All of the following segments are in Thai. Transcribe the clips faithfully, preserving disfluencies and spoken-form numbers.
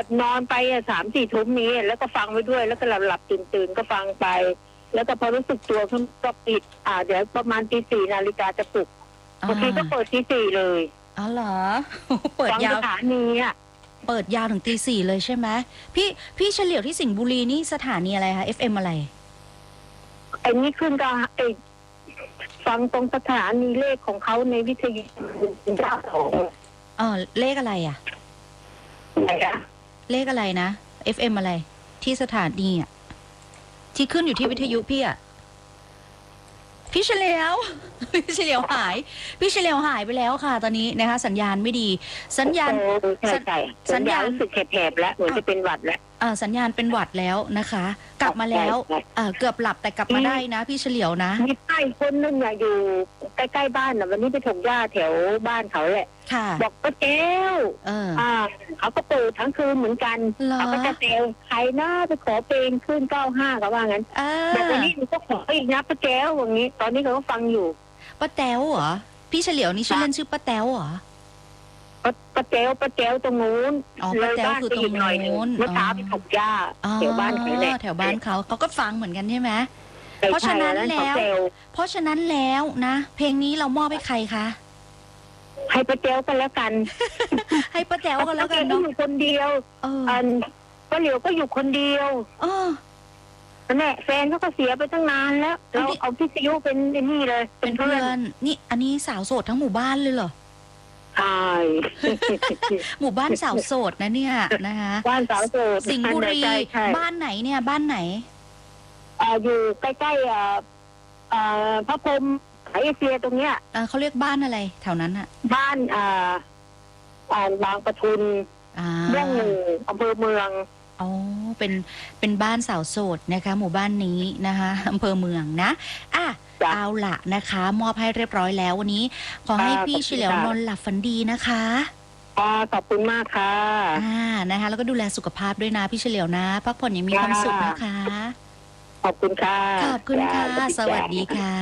นอนไปอ่ะสามสี่ทุ่มนี้แล้วก็ฟังไปด้วยแล้วก็หลับหลับตื่นตื่นก็ฟังไปแล้วก็พอรู้สึกตัวขึ้นก็ปิดอ่าเดี๋ยวประมาณตีสี่นาฬิกาจะปลุกบางทีก็เปิดตีสี่เลยอ๋อเหรอเปิดยาวสถานีอ่ะเปิดยาวถึงตีสี่เลยใช่ไหมพี่พี่เฉลียวที่สิงห์บุรีนี่สถานีอะไรคะ เอฟ เอ็ม อะไรไอ้นี่ขึ้นก็ไอ้ฟังตรงสถานีเลขของเขาในวิทยุเจ้าของเออเลขอะไรอ่ะไหนอะเลขอะไรนะ เอฟ เอ็ม อะไรที่สถานีอ่ะที่ขึ้นอยู่ที่วิทยุพี่อ่ะพี่เฉลียวพี่เฉลียวหายพี่เฉลียวหายไปแล้วค่ะตอนนี้นะคะสัญญาณไม่ดีสัญญาณสัญญาณรู้สึกแผลบๆแล้วเหมือนจะเป็นหวัดแล้วอ่าสัญญาณเป็นหวัดแล้วนะคะกลับมาแล้วเอ่อเกือบหลับแต่กลับมาได้นะพี่เฉลียวนะมีป้าคนนึงอ่ะอยู่ใกล้ๆบ้านน่ะวันนี้ไปถกหญ้าแถวบ้านเขาแหละบอกป้าแก้วอ่าเขาก็เปิดทั้งคืนเหมือนกันเขาก็จะเซลใครหน้าไปขอเพลงขึ้นเก้าห้าก็ว่างั้นแต่วันนี้หนูก็ขออีกนะป้าแก้วอย่างนี้ตอนนี้เขาก็ฟังอยู่ป้าแต้วเหรอพี่เฉลียวนี่ชื่อเล่นชื่อป้าแต้วเหรอป้าแก้วป้าแก้วตรงนู้นเลยบ้านคือตรงนู้นเมื่อเช้าไปถกหญ้าแถวบ้านเขาแหละแถวบ้านเขาเขาก็ฟังเหมือนกันใช่ไหมเพราะฉะนั้นแล้วเพราะฉะนั้นแล้วนะเพลงนี้เรามอบให้ใครคะให้ป้าแก้วกันแล้วกันให้ป้าแก้วกันแล้วกันเนาะอยู่คนเดียวอันป้าเหลียวก็อยู่คนเดียวเออแม่แฟนเขาก็เสียไปตั้งนานแล้วเราเอาพิษยุเป็นนี่เลยเป็นเพื่อนนี่อันนี้สาวโสดทั้งหมู่บ้านเลยเหรอใช่หมู่บ้านสาวโสดนะเนี่ยนะคะบ้านสาวโสดสิงห์บุรีบ้านไหนเนี่ยบ้านไหนอ่าอยู่ใกล้ๆอ่าอ่าพระพรหมไอเซียตรงเนี้ยอ่าเขาเรียกบ้านอะไรแถวนั้นอะบ้านอ่าอ่าบางปทุนเรื่องหนึ่งอำเภอเมืองอ๋อเป็นเป็นบ้านสาวโสดนะคะหมู่บ้านนี้นะคะอำเภอเมืองนะอ่ะเอาละนะคะมอบให้เรียบร้อยแล้ววันนี้ขอให้พี่เฉลียวนอนหลับฝันดีนะคะขอบคุณมากค่ะอ่านะคะแล้วก็ดูแลสุขภาพด้วยนะพี่เฉลียวนะพักผ่อนอย่างมีความสุขนะคะขอบคุณค่ะขอบคุณค่ะสวัสดีค่ะ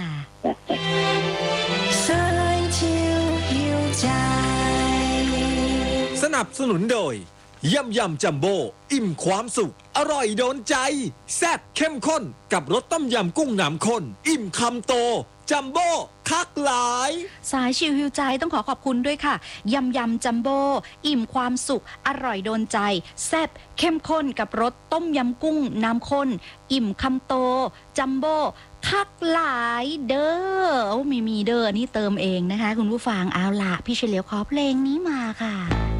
สนับสนุนโดยยำยำจัมโบ้อิ่มความสุขอร่อยโดนใจแซ่บเข้มข้นกับรสต้มยำกุ้งน้ำข้นอิ่มคำโตจัมโบ้คักหลายสายชิวหิวใจต้องขอขอบคุณด้วยค่ะยำยำจัมโบ้อิ่มความสุขอร่อยโดนใจแซ่บเข้มข้นกับรสต้มยำกุ้งน้ำข้นอิ่มคำโตจัมโบ้คักหลายเด้อโอ้มีมีเด้อนี่เติมเองนะคะคุณผู้ฟังเอาล่ะพี่เฉลียวขอเพลงนี้มาค่ะ